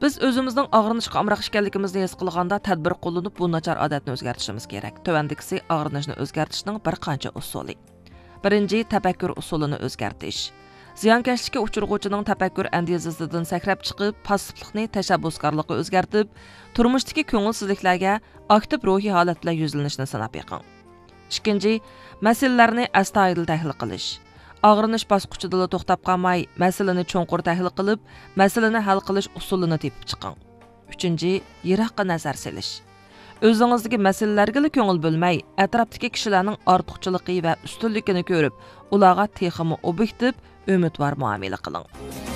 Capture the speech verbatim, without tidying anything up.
Biz o'zimizning og'rinishga amroq ekanligimizni his qilganda tadbir qo'llanib bu nachar odatni o'zgartirishimiz kerak. Tövandikisi og'rinishni o'zgartirishning bir qancha usuli. Birinchi, tafakkur usulini o'zgartirish. Ziyonkashlikka uchirg'uvchining tafakkur andezasidan sakrab chiqib, passivlikni tashabbuskorlikka o'zgartib, turmushdagi ko'ngilsizliklarga aktiv ruhiy holat bilan yuzlanishni sanab yiqing. Ikkinchi, masalalarni astoydil tahlil qilish. Og'rinish bosqichida to'xtab qolmay, masalani cho'nqur tahlil qilib, masalani hal qilish usulini tepib chiqing. Uchinchi, yiroqqa nazar selish. O'zingizdagi masalalarga ko'ngil bo'lmay, atrofdagi kishilarning ortiqchiligi va ustunligini ko'rib, ularga texmi obyektiv, umidvor muomala qiling.